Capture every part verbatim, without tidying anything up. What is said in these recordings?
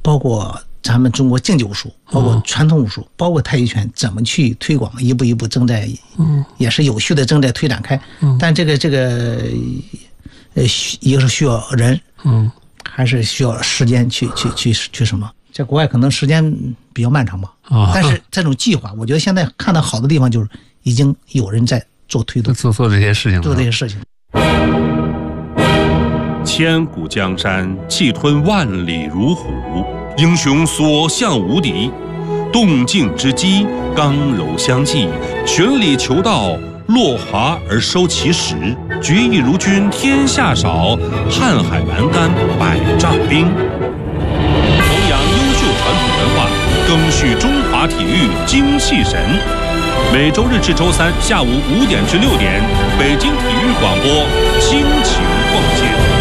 包括咱们中国竞技武术，包括传统武术，包括太极拳，怎么去推广，一步一步正在，嗯，也是有序的正在推展开。嗯，但这个这个，呃，一个是需要人，嗯，还是需要时间去去去去什么？在国外可能时间比较漫长吧。啊，但是这种计划，我觉得现在看到好的地方就是已经有人在做推动， 做做这些事情， 做这些事情。 千古江山，气吞万里如虎。英雄所向无敌，动静之机，刚柔相济，循理求道，落华而收其实。决意如君天下少，瀚海阑干百丈冰。弘扬优秀传统文化，赓续中华体育精气神。每周日至周三下午五点至六点，北京体育广播倾情奉献。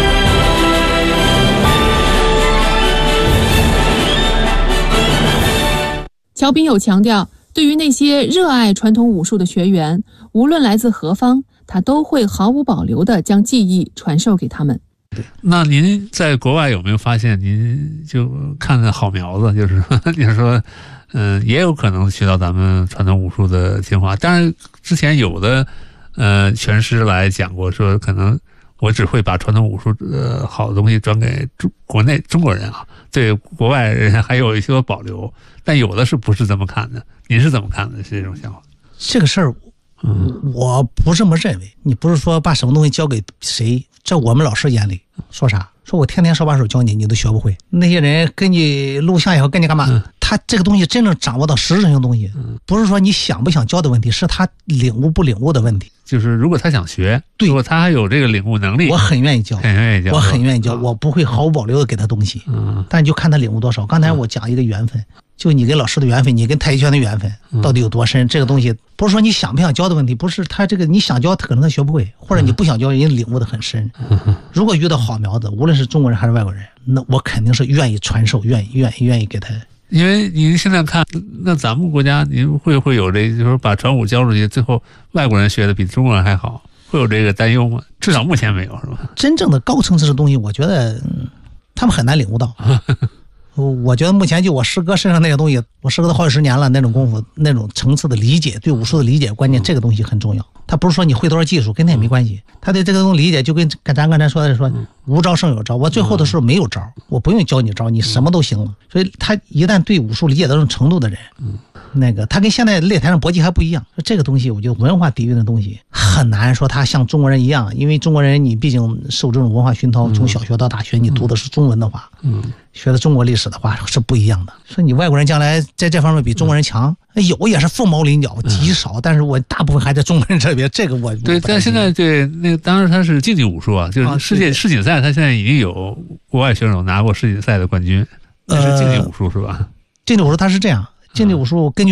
乔彬有强调，对于那些热爱传统武术的学员，无论来自何方，他都会毫无保留地将技艺传授给他们。 那您在国外有没有发现，您就看看好苗子，就是你说，嗯、呃，也有可能学到咱们传统武术的精华。当然，之前有的呃拳师来讲过，说可能我只会把传统武术呃好的东西转给中国内中国人啊，对国外人还有一些保留。但有的是不是这么看的？您是怎么看的？是这种想法？ 这个事儿，嗯，我不这么认为。你不是说把什么东西交给谁，在我们老师眼里说啥？说我天天手把手教你，你都学不会。那些人跟你录像也好，跟你干嘛？嗯、他这个东西真正掌握到实质性的东西，嗯、不是说你想不想教的问题，是他领悟不领悟的问题。 就是如果他想学， 对， 如果他还有这个领悟能力， 我很愿意教， 很愿意教， 我很愿意教，我不会毫无保留的给他东西。嗯，但就看他领悟多少。刚才我讲一个缘分。就你跟老师的缘分，你跟太极拳的缘分到底有多深？嗯、这个东西不是说你想不想教的问题，不是他这个你想教，他可能他学不会，或者你不想教，人家领悟的很深。嗯、如果遇到好苗子，无论是中国人还是外国人，那我肯定是愿意传授，愿意愿意愿意给他。 因为您现在看，那咱们国家您会会有这，就是说把传武教出去，最后外国人学的比中国人还好，会有这个担忧吗？至少目前没有，是吧？ 真正的高层次的东西，我觉得、嗯、他们很难领悟到。我觉得目前就我师哥身上那个东西，我师哥都好几十年了，那种功夫，那种层次的理解，对武术的理解观念，这个东西很重要。他不是说你会多少技术，跟他也没关系。他对这个东西理解，就跟咱刚才说的说，无招胜有招。我最后的时候没有招，我不用教你招，你什么都行了。所以他一旦对武术理解到这种程度的人，那个他跟现在擂台上搏击还不一样。这个东西，我觉得文化底蕴的东西很难说他像中国人一样，因为中国人你毕竟受这种文化熏陶，从小学到大学你读的是中文的话，嗯，学的中国历史的话是不一样的。所以你外国人将来在这方面比中国人强，有也是凤毛麟角，极少，但是我大部分还在中国人这边。这个我对，但现在对那个当然他是竞技武术啊，就是世界世锦赛，他现在已经有国外选手拿过世锦赛的冠军，那是竞技武术是吧？ 竞技武术它是这样，竞技武术根据